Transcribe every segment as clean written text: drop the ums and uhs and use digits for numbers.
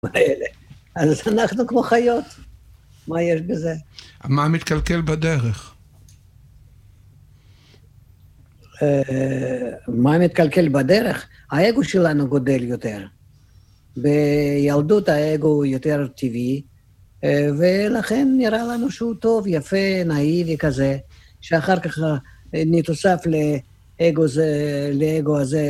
האלה. אז אנחנו כמו חיות. מה יש בזה? מה מתקלקל בדרך? מה מתקלקל בדרך? האגו שלנו גודל יותר. בילדות האגו הוא יותר טבעי, ולכן נראה לנו שהוא טוב, יפה, נאיבי כזה, שאחר כך נתוסף לאגו הזה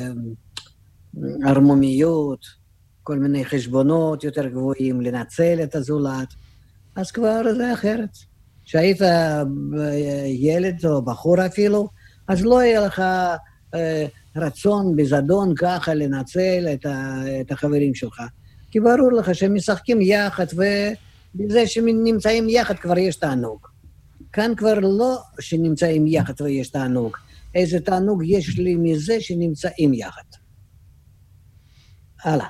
הרמומיות, כל מיני חשבונות יותר גבוהים, לנצל את הזולת, אז כבר זה אחרת. כשהיית ילד או בחור אפילו, אז לא היה לך רצון בזדון ככה לנצל את החברים שלך. כי ברור לך שהם משחקים יחד, ובזה שנמצאים יחד כבר יש תענוג. כאן כבר לא שנמצאים יחד ויש תענוג. איזה תענוג יש לי מזה שנמצאים יחד. הלאה.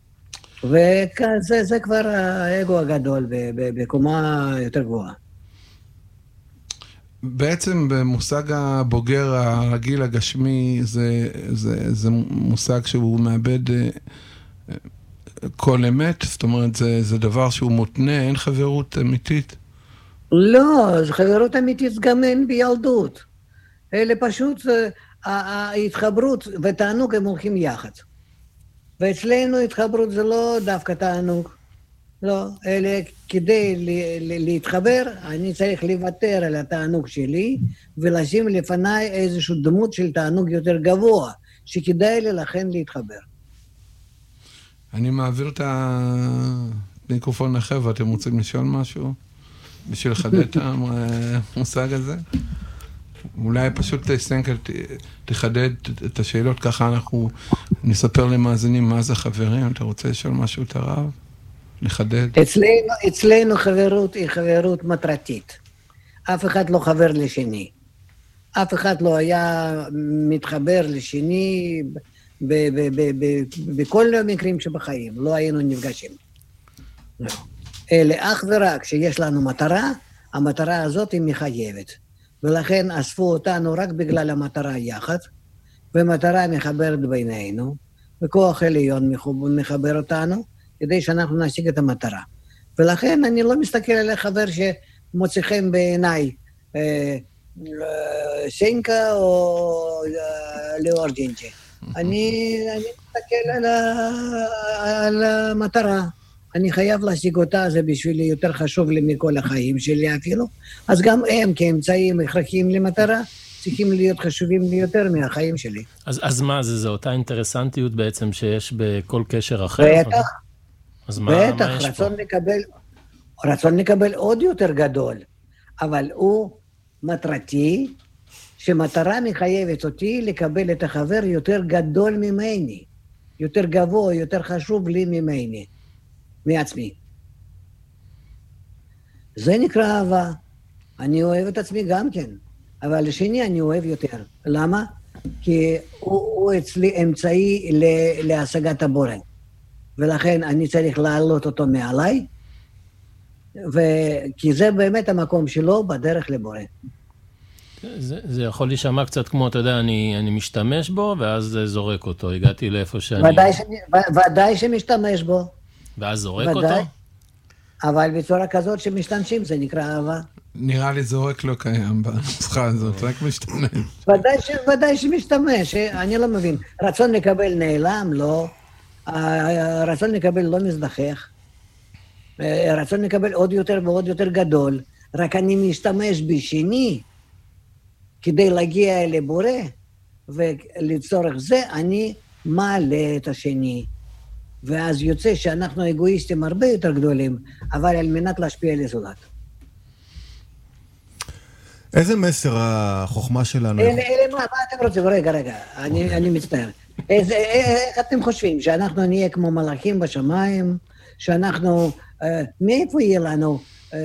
וזה כבר האגו הגדול בקומה יותר גבוהה. בעצם במושג הבוגר הרגיל הגשמי זה מושג שהוא מאבד כל אמת, זאת אומרת זה דבר שהוא מותנה, אין חברות אמיתית. לא, חברות אמיתית גם אין בילדות. אלה פשוט ההתחברות ותענוג הם הולכים יחד. ואצלנו התחברות זה לא דווקא תענוג. לא, אלא כדי להתחבר, אני צריך לוותר על התענוג שלי, ולשים לפניי איזושהי דמות של תענוג יותר גבוה, שכדאי לי לכן להתחבר. אני מעביר את המיקרופון אחר, ואתם רוצים לשאול משהו? בשביל לחדד את המושג הזה? אולי פשוט תחדד את השאלות, ככה אנחנו נספר למאזינים מה זה חברים. אתה רוצה לשאול משהו את הרב? לחדד? אצלנו חברות היא חברות מטרתית. אף אחד לא חבר לשני. אף אחד לא היה מתחבר לשני בכל המקרים שבחיים. לא היינו נפגשים. לא. אלא אך ורק שיש לנו מטרה, המטרה הזאת היא מחייבת. ולכן אספו אותנו רק בגלל המטרה יחד, ומטרה מחברת בינינו, וכוח עליון מחבר אותנו, כדי שאנחנו נשיג את המטרה. ולכן אני לא מסתכל על חבר שמוצא חן בעיניי, סנקה או ליאור ג'ינג'י. אני מסתכל על המטרה. אני חייב להשיג אותה, זה בשבילי יותר חשוב לי מכל החיים שלי אפילו. אז גם הם כאמצעים הכרחיים למטרה, צריכים להיות חשובים לי יותר מהחיים שלי. אז מה זה? זה אותה אינטרסנטיות בעצם שיש בכל קשר אחר? בטח, אז מה יש פה? רצון לקבל עוד יותר גדול, אבל הוא מטרתי, שמטרה מחייבת אותי לקבל את החבר יותר גדול ממני, יותר גבוה, יותר חשוב לי ממני. מעצמי. זה נקרא אהבה. אני אוהב את עצמי גם כן, אבל לשני אני אוהב יותר. למה? כי הוא אצלי אמצעי להשגת הבורא. ולכן אני צריך להעלות אותו מעליי, כי זה באמת המקום שלו בדרך לבורא. זה יכול להישמע קצת כמו, אתה יודע, אני משתמש בו, ואז זורק אותו. הגעתי לאיפה שאני... ודאי שמשתמש בו. ואז זורק אותו? אבל בצורה כזאת שמשתמשים, זה נקרא אהבה. נראה לי זורק לא קיים בנוסחה הזאת, רק משתמש. ודאי שמשתמש, אני לא מבין. רצון לקבל נעלם, לא. רצון לקבל לא מזדחך. רצון לקבל עוד יותר ועוד יותר גדול. רק אני משתמש בשני כדי להגיע לבורא, ולצורך זה אני מעלה את השני. ואז יוצא שאנחנו אגואיסטים הרבה יותר גדולים, אבל על מנת להשפיע על הזולת. איזה מסר החוכמה שלנו? מה אתם רוצים? רגע, אני מצטער. איך אתם חושבים? שאנחנו נהיה כמו מלאכים בשמיים? שאנחנו, מאיפה יהיה לנו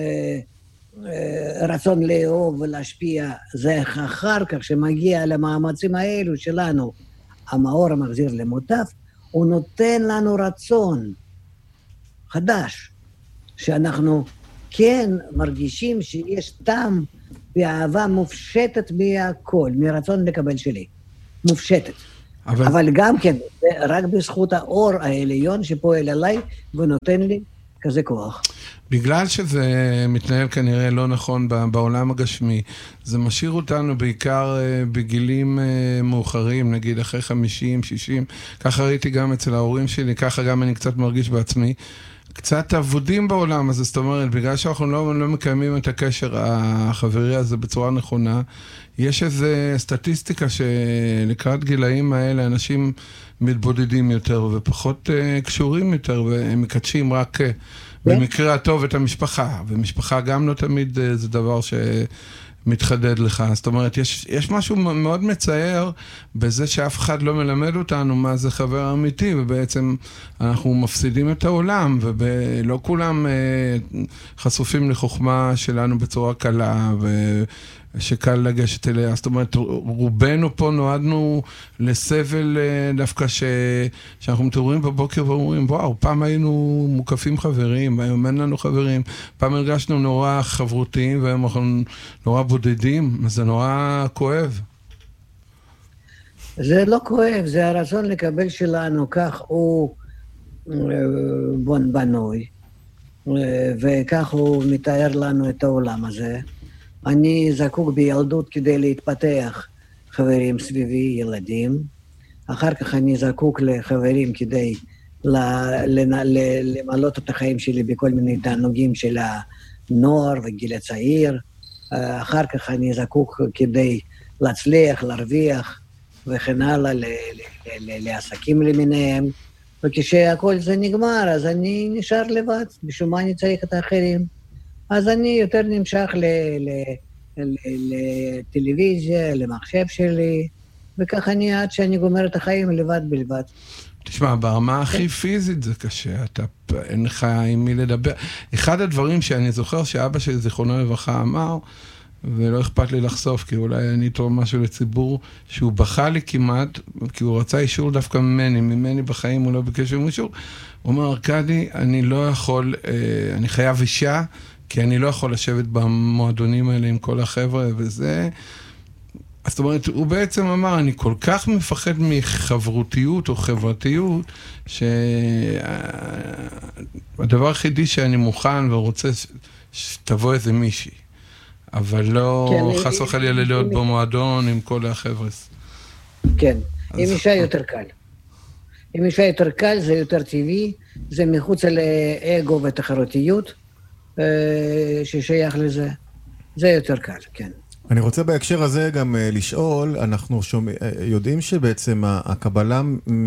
רצון לאהוב ולהשפיע? זה אחר כך שמגיע למאמצים האלו שלנו, המאור המחזיר למוטף, הוא נותן לנו רצון חדש, שאנחנו כן מרגישים שיש טעם באהבה מופשטת מהכל, מרצון לקבל שלי. מופשטת. אבל גם כן, רק בזכות האור העליון שפועל עליי ונותן לי כזה כוח. בגלל שזה מתנהל כנראה לא נכון בעולם הגשמי, זה משאיר אותנו בעיקר בגילים מאוחרים, נגיד אחרי 50, 60, ככה ראיתי גם אצל ההורים שלי, ככה גם אני קצת מרגיש בעצמי, קצת עבודים בעולם הזה, זאת אומרת, בגלל שאנחנו לא מקיימים את הקשר החברי הזה בצורה נכונה, יש איזו סטטיסטיקה שלקראת גילאים האלה אנשים מתבודדים יותר ופחות קשורים יותר, והם מקדשים רק במקרה הטוב את המשפחה, ומשפחה גם לא תמיד זה דבר שמתחדד לך. זאת אומרת, יש משהו מאוד מצער בזה שאף אחד לא מלמד אותנו מה זה חבר אמיתי, ובעצם אנחנו מפסידים את העולם, ולא כולם חשופים לחוכמה שלנו בצורה קלה, שקל לגשת אליה. זאת אומרת, רובנו פה נועדנו לסבל דווקא שאנחנו מתעוררים בבוקר ואומרים, וואו, פעם היינו מוקפים חברים, היום אין לנו חברים, פעם הרגשנו נורא חברותיים, והיום אנחנו נורא בודדים, אז זה נורא כואב. זה לא כואב, זה הרצון לקבל שלנו, כך הוא בנוי, וכך הוא מתאר לנו את העולם הזה. אני זקוק בילדות כדי להתפתח חברים סביבי, ילדים. אחר כך אני זקוק לחברים כדי למלות את החיים שלי בכל מיני תענוגים של הנוער וגיל הצעיר. אחר כך אני זקוק כדי להצליח, להרוויח וכן הלאה לעסקים למיניהם. וכשהכל זה נגמר, אז אני נשאר לבד. בשביל מה אני צריך את האחרים? אז אני יותר נמשך לטלוויזיה, למחשב שלי, וכך אני עד שאני גומר את החיים לבד בלבד. תשמע, ברמה הכי פיזית זה קשה, אין לך עם מי לדבר. אחד הדברים שאני זוכר שאבא שלי זיכרונו לברכה אמר, ולא אכפת לי לחשוף, כי אולי אני אתרום משהו לציבור, שהוא בכה לי כמעט, כי הוא רצה אישור דווקא ממני בחיים, הוא לא ביקש עם אישור. הוא אומר, ארקדי, אני לא יכול, אני חייב אישה, כי אני לא יכול לשבת במועדונים האלה עם כל החבר'ה וזה. אז זאת אומרת, הוא בעצם אמר, אני כל כך מפחד מחברותיות או חברתיות, שהדבר היחידי שאני מוכן ורוצה שתבוא איזה מישהי. אבל לא חס וחלילה להיות במועדון עם כל החבר'ה. כן, עם אישה יותר קל. עם אישה יותר קל, זה יותר טבעי, זה מחוץ לאגו ותחרותיות. ששייך לזה, זה יותר קל, כן. אני רוצה בהקשר הזה גם לשאול, אנחנו יודעים שבעצם הקבלה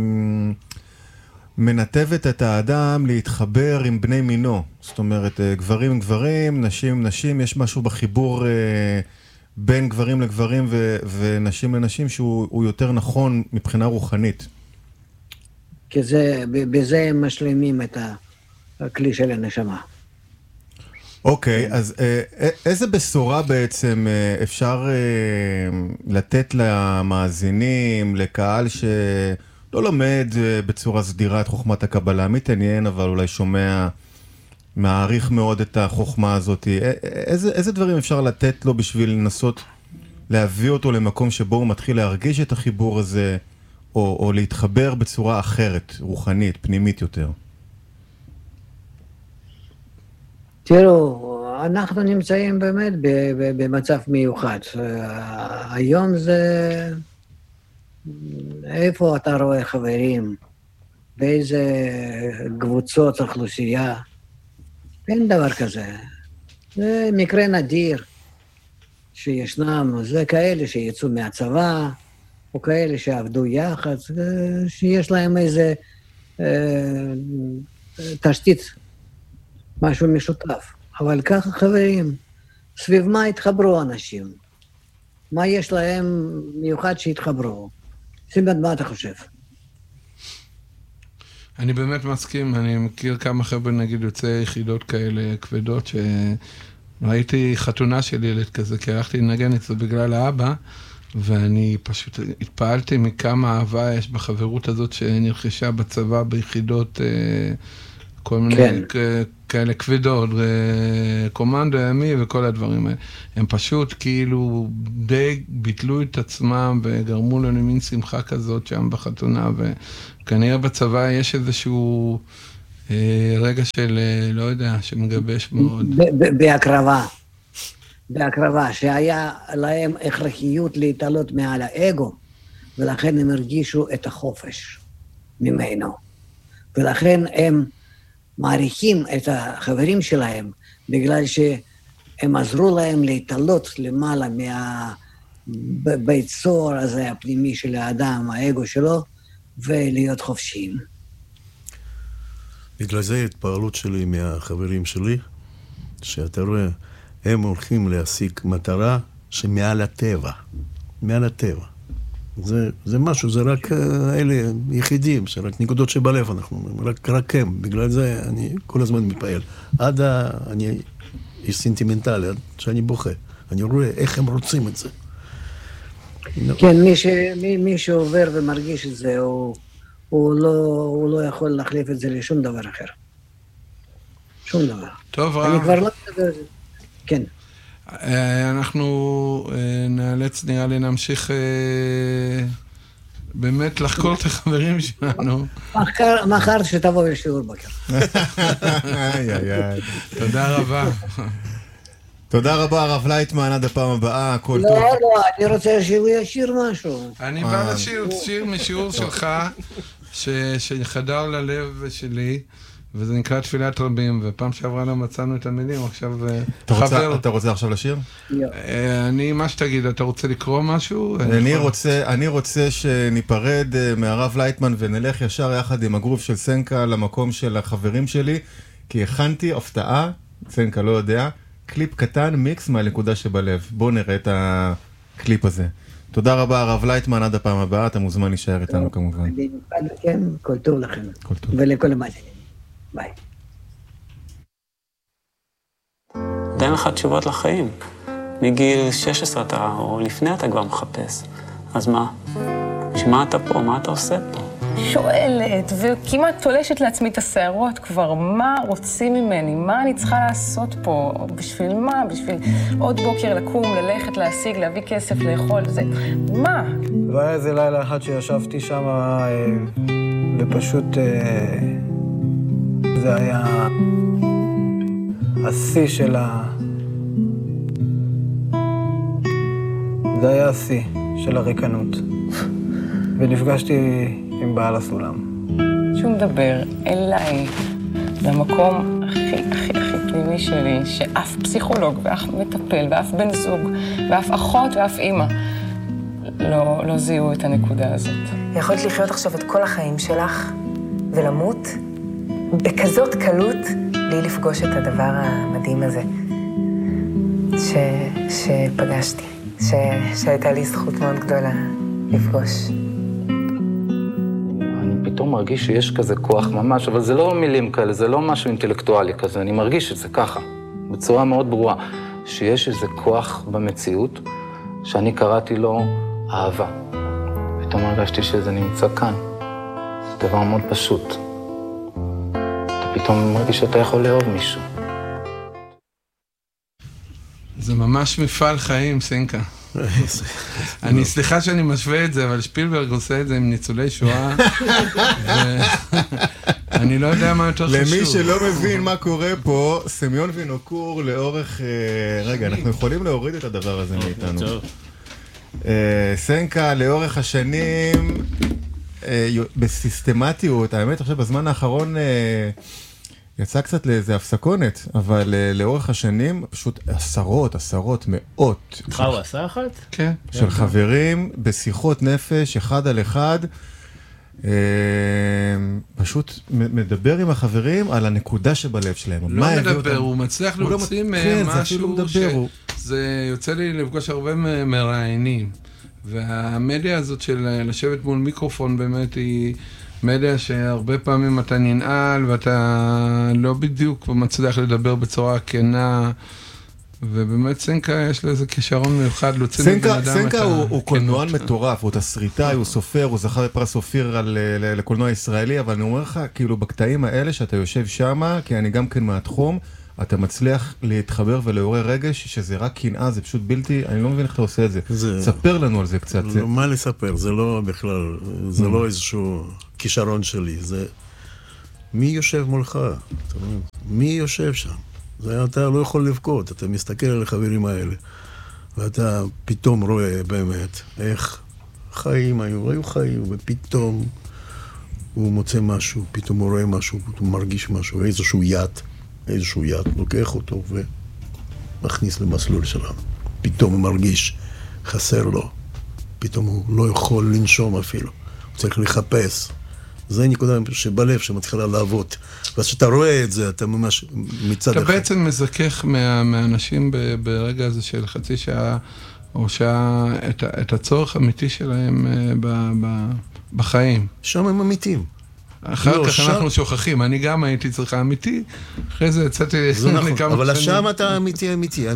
מנתבת את האדם להתחבר עם בני מינו, זאת אומרת, גברים עם גברים, נשים עם נשים, יש משהו בחיבור בין גברים לגברים ונשים לנשים שהוא יותר נכון מבחינה רוחנית. כי בזה הם משלימים את הכלי של הנשמה. אוקיי, אז איזה בשורה בעצם אפשר לתת למאזינים, לקהל שלא לומד בצורה סדירה את חוכמת הקבלה, מתעניין אבל אולי שומע, מעריך מאוד את החוכמה הזאת, איזה דברים אפשר לתת לו בשביל לנסות להביא אותו למקום שבו הוא מתחיל להרגיש את החיבור הזה, או להתחבר בצורה אחרת, רוחנית, פנימית יותר? תראו, אנחנו נמצאים באמת במצב מיוחד. היום זה... איפה אתה רואה חברים? באיזה קבוצות אוכלוסייה? אין דבר כזה. זה מקרה נדיר שישנם. זה כאלה שיצאו מהצבא, או כאלה שעבדו יחד, שיש להם איזה תשתית, משהו משותף. אבל ככה חברים, סביב מה התחברו אנשים? מה יש להם מיוחד שהתחברו? סימן, מה אתה חושב? אני באמת מסכים, אני מכיר כמה חבר'ה, נגיד, יוצאי יחידות כאלה כבדות, שראיתי חתונה של ילד כזה, כי הלכתי לנגן אצלו בגלל האבא, ואני פשוט התפעלתי מכמה אהבה יש בחברות הזאת שנרכשה בצבא ביחידות כל מיני כאלה כבדות, קומנדו ימי וכל הדברים האלה. הם פשוט כאילו די ביטלו את עצמם וגרמו לנו מין שמחה כזאת שם בחתונה, וכנראה בצבא יש איזשהו רגע של, לא יודע, שמגבש מאוד. בהקרבה, שהיה להם הכרחיות להתעלות מעל האגו, ולכן הם הרגישו את החופש ממנו. ולכן הם מעריכים את החברים שלהם, בגלל שהם עזרו להם להתעלות למעלה מהביצור הזה הפנימי של האדם, האגו שלו, ולהיות חופשיים. בגלל זה התפעלות שלי מהחברים שלי, שאתה רואה, הם הולכים להשיג מטרה שמעל הטבע, מעל הטבע. זה משהו, זה רק אלה יחידים, זה רק נקודות שבלב אנחנו אומרים, רק הם, בגלל זה אני כל הזמן מתפעל. אני איש סנטימנטלי, עד שאני בוכה, אני רואה איך הם רוצים את זה. כן, מי שעובר ומרגיש את זה, הוא לא יכול להחליף את זה לשום דבר אחר. שום דבר. טוב, אני כבר לא מדבר על זה. כן. אנחנו נאלץ, נראה לי, נמשיך באמת לחקור את החברים שלנו. מחר שתבוא לשיעור בוקר. תודה רבה. תודה רבה, הרב לייטמן, עד הפעם הבאה, הכל טוב. לא, אני רוצה שהוא ישיר משהו. אני בא לשיר, שיר משיעור שלך, שחדר ללב שלי, וזה נקרא תפילת רבים, ופעם שעברה לא מצאנו את המילים, עכשיו חבר... אתה רוצה עכשיו לשיר? אני, מה שתגיד, אתה רוצה לקרוא משהו? אני רוצה שניפרד מהרב לייטמן ונלך ישר יחד עם הגרוף של סנקה למקום של החברים שלי, כי הכנתי הפתעה, סנקה לא יודע, קליפ קטן, מיקס מהנקודה שבלב. בואו נראה את הקליפ הזה. תודה רבה, הרב לייטמן, עד הפעם הבאה, אתה מוזמן להישאר איתנו כמובן. כן, כל טוב לכם. ולכל המאזינים. ביי. תן לך תשובות לחיים. מגיל 16 אתה, או לפני אתה כבר מחפש. אז מה? שמה אתה פה? מה אתה עושה פה? שואלת, וכמעט תולשת לעצמי את השערות כבר, מה רוצים ממני? מה אני צריכה לעשות פה? בשביל מה? בשביל עוד בוקר לקום, ללכת, להשיג, להביא כסף, לאכול, זה... מה? והיה איזה לילה אחד שישבתי שם, ופשוט... זה היה השיא של זה היה השיא של הריקנות. ונפגשתי עם בעל הסולם. שהוא מדבר אליי למקום הכי פנימי שלי, שאף פסיכולוג ואף מטפל ואף בן זוג ואף אחות ואף אימא לא זיהו את הנקודה הזאת. יכולת לחיות עכשיו את כל החיים שלך ולמות בכזאת קלות בלי לפגוש את הדבר המדהים הזה שפגשתי, שהייתה לי זכות מאוד גדולה לפגוש. אני פתאום מרגיש שיש כזה כוח ממש, אבל זה לא מילים כאלה, זה לא משהו אינטלקטואלי כזה, אני מרגיש את זה ככה, בצורה מאוד ברורה, שיש איזה כוח במציאות שאני קראתי לו אהבה. פתאום הרגשתי שזה נמצא כאן, זה דבר מאוד פשוט. פתאום מרגיש שאתה יכול לאהוב מישהו. זה ממש מפעל חיים, סנקה. אני סליחה שאני משווה את זה, אבל שפילברג עושה את זה עם ניצולי שואה. אני לא יודע מה יותר חשוב. למי שלא מבין מה קורה פה, סמיון וינוקור לאורך... רגע, אנחנו יכולים להוריד את הדבר הזה מאיתנו. סנקה לאורך השנים... בסיסטמטיות, האמת עכשיו בזמן האחרון יצא קצת לאיזה הפסקונת, אבל לאורך השנים פשוט עשרות, מאות. הוא עשה אחת? כן. של חברים בשיחות נפש, אחד על אחד, פשוט מדבר עם החברים על הנקודה שבלב שלהם. לא מדבר, הוא מצליח להוציא משהו שזה יוצא לי לפגוש הרבה מראיינים. והמדיה הזאת של לשבת מול מיקרופון באמת היא מדיה שהרבה פעמים אתה ננעל ואתה לא בדיוק מצליח לדבר בצורה כנה ובאמת סנקה יש לו איזה כישרון מיוחד להוציא מבן אדם את הכנות. סנקה הוא קולנוען מטורף, הוא תסריטאי, הוא סופר, הוא זכה בפרס אופיר לקולנוע ישראלי, אבל אני אומר לך, כאילו בקטעים האלה שאתה יושב שמה, כי אני גם כן מהתחום, אתה מצליח להתחבר ולעורר רגש, שזה רק קנאה, זה פשוט בלתי, אני לא מבין איך אתה עושה את זה. ספר לנו על זה קצת. מה לספר? זה לא בכלל, זה לא איזשהו כישרון שלי, זה מי יושב מולך? מי יושב שם? אתה לא יכול לבכות, אתה מסתכל על החברים האלה, ואתה פתאום רואה באמת איך חיים היו חיים, ופתאום הוא מוצא משהו, פתאום הוא רואה משהו, הוא מרגיש משהו, איזשהו יד, לוקח אותו ומכניס למסלול שלנו. פתאום הוא מרגיש, חסר לו, פתאום הוא לא יכול לנשום אפילו, הוא צריך לחפש. זה נקודה שבלב שמתחילה לעבוד. ואז שאתה רואה את זה, אתה ממש מצד אחד. אתה בעצם מזכך מהאנשים ברגע הזה של חצי שעה או שעה את הצורך האמיתי שלהם בחיים. שם הם אמיתיים. אחר כך אנחנו שוכחים, אני גם הייתי צריכה אמיתי, אחרי זה יצאתי לכמה שנים. אבל שם אתה אמיתי,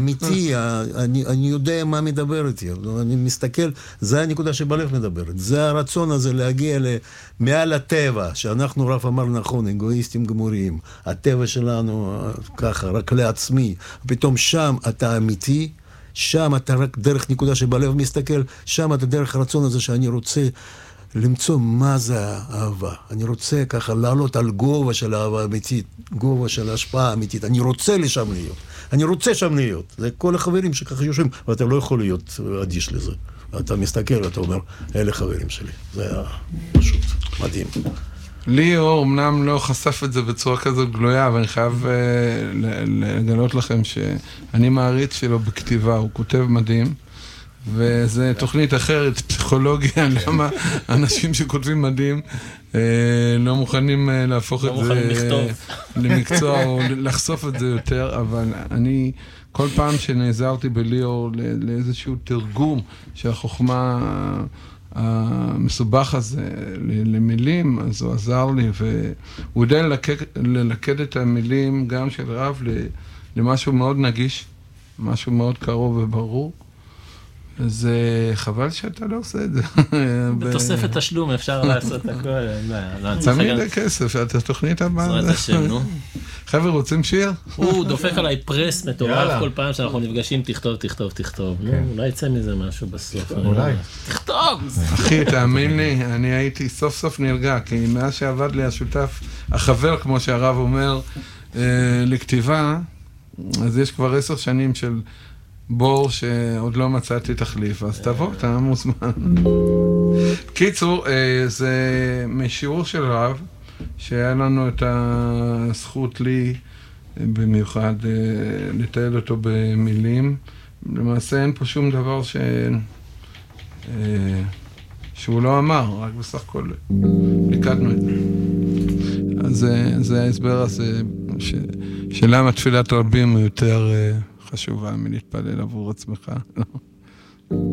אני יודע מה מדבר איתי, אני מסתכל, זה הנקודה שבלב מדברת, זה הרצון הזה להגיע מעל הטבע, שאנחנו רב אמר נכון, אגואיסטים גמוריים, הטבע שלנו ככה, רק לעצמי, פתאום שם אתה אמיתי, שם אתה רק דרך נקודה שבלב מסתכל, שם אתה דרך הרצון הזה שאני רוצה למצוא מה זה האהבה. אני רוצה ככה לעלות על גובה של האהבה אמיתית, גובה של השפעה אמיתית. אני רוצה לשם להיות. אני רוצה שם להיות. זה כל החברים שככה יושבים, ואתה לא יכול להיות אדיש לזה. אתה מסתכל ואתה אומר, אלה חברים שלי. זה היה פשוט מדהים. ליאור אמנם לא חשף את זה בצורה כזאת גלויה, אבל אני חייב לגלות לכם שאני מעריץ שלו בכתיבה, הוא כותב מדהים. וזה תוכנית אחרת, פסיכולוגיה, למה אנשים שכותבים מדהים לא מוכנים להפוך את זה למקצוע או לחשוף את זה יותר, אבל אני כל פעם שנעזרתי בליאור לאיזשהו תרגום של החוכמה המסובך הזה למילים, אז הוא עזר לי, והוא יודע ללכד את המילים גם של רב למשהו מאוד נגיש, משהו מאוד קרוב וברור. אז חבל שאתה לא עושה את זה. בתוספת תשלום אפשר לעשות הכל. תמיד הכסף, את התוכנית הבאה. בעזרת השם, נו. חבר'ה, רוצים שיר? הוא דופק עליי פרס מטורף כל פעם שאנחנו נפגשים, תכתוב. אולי יצא מזה משהו בסוף. אולי. תכתוב! אחי, תאמין לי, אני הייתי סוף סוף נרגע, כי מאז שעבד לי השותף, החבר, כמו שהרב אומר, לכתיבה, אז יש כבר 10 שנים של בור שעוד לא מצאתי תחליף, אז תבוא, אתה מוזמן. קיצור, זה משיעור של רב, שהיה לנו את הזכות לי במיוחד לתאר אותו במילים. למעשה אין פה שום דבר שהוא לא אמר, רק בסך הכל ליקדנו את זה. אז זה ההסבר הזה שלמה תפילת רבים הוא יותר חשובה מלהתפלל עבור עצמך.